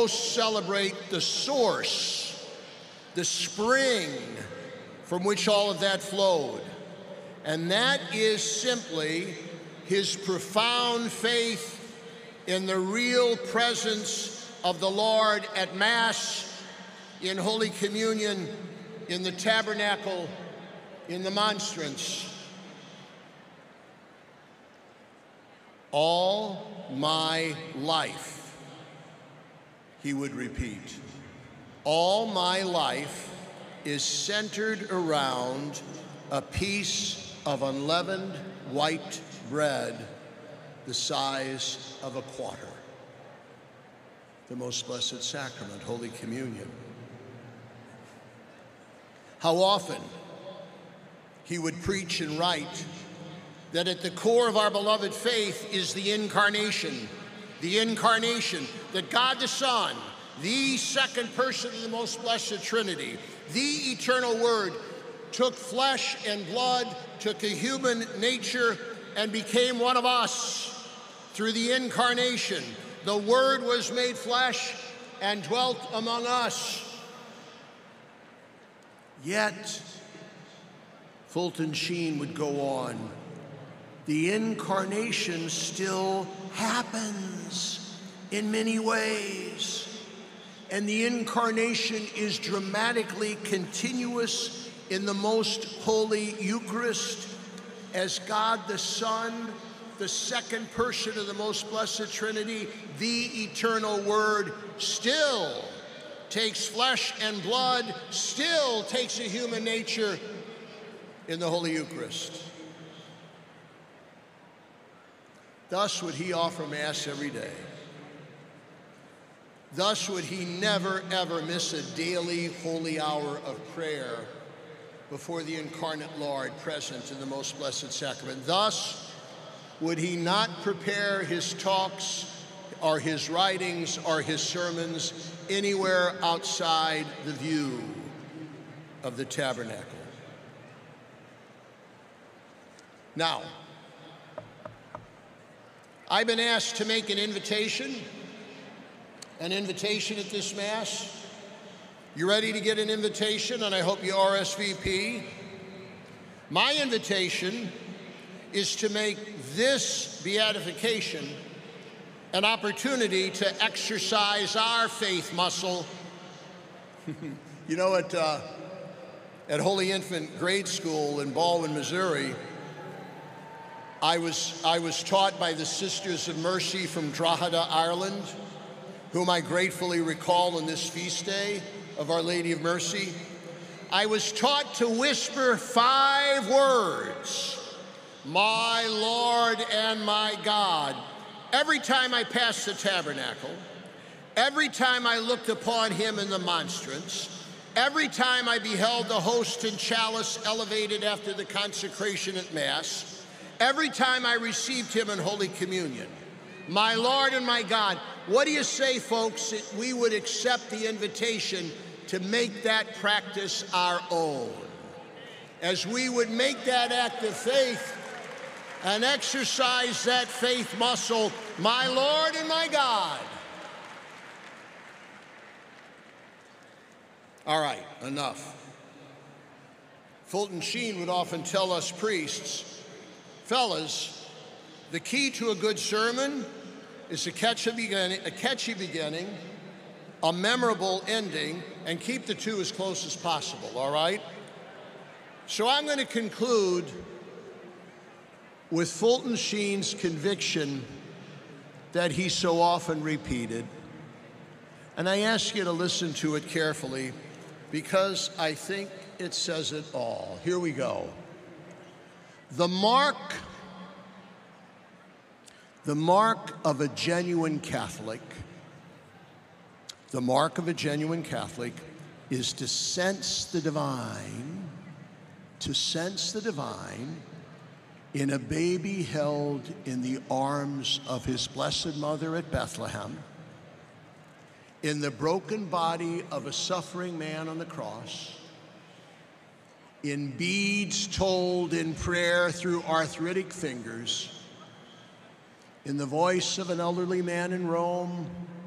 most celebrate the source, the spring from which all of that flowed. And that is simply his profound faith in the real presence of the Lord at Mass, in Holy Communion, in the tabernacle, in the monstrance. All my life, he would repeat, all my life is centered around a piece of unleavened white bread the size of a quarter. The most blessed sacrament, Holy Communion. How often he would preach and write that at the core of our beloved faith is the incarnation, that God the Son, the second person of the most blessed Trinity, the eternal Word, took flesh and blood, took a human nature, and became one of us through the incarnation. The Word was made flesh and dwelt among us. Yet, Fulton Sheen would go on, the incarnation still happens in many ways. And the incarnation is dramatically continuous in the most holy Eucharist, as God the Son, the second person of the most blessed Trinity, the eternal Word, still takes flesh and blood, still takes a human nature in the Holy Eucharist. Thus would he offer Mass every day. Thus would he never, ever miss a daily holy hour of prayer before the incarnate Lord present in the most blessed sacrament. Thus would he not prepare his talks or his writings or his sermons anywhere outside the view of the tabernacle. Now, I've been asked to make an invitation at this Mass. You ready to get an invitation? And I hope you RSVP. My invitation is to make this beatification an opportunity to exercise our faith muscle. You know, at Holy Infant Grade School in Baldwin, Missouri, I was taught by the Sisters of Mercy from Drogheda, Ireland, whom I gratefully recall on this feast day of Our Lady of Mercy. I was taught to whisper 5 words, my Lord and my God, every time I passed the tabernacle, every time I looked upon him in the monstrance, every time I beheld the host and chalice elevated after the consecration at Mass, every time I received him in Holy Communion. My Lord and my God. What do you say, folks, that we would accept the invitation to make that practice our own? As we would make that act of faith and exercise that faith muscle, my Lord and my God. All right, enough. Fulton Sheen would often tell us priests, fellas, the key to a good sermon is a catchy beginning, a memorable ending, and keep the two as close as possible, all right? So I'm going to conclude with Fulton Sheen's conviction that he so often repeated. And I ask you to listen to it carefully because I think it says it all. Here we go. The mark of a genuine Catholic, is to sense the divine, in a baby held in the arms of his Blessed Mother at Bethlehem, in the broken body of a suffering man on the cross, in beads told in prayer through arthritic fingers, in the voice of an elderly man in Rome,